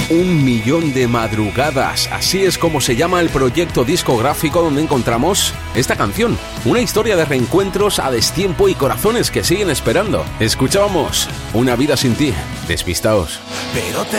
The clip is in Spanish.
1 millón de madrugadas. Así es como se llama el proyecto discográfico donde encontramos esta canción. Una historia de reencuentros a destiempo y corazones que siguen esperando. Escuchábamos Una vida sin ti. Despistaos. Pero te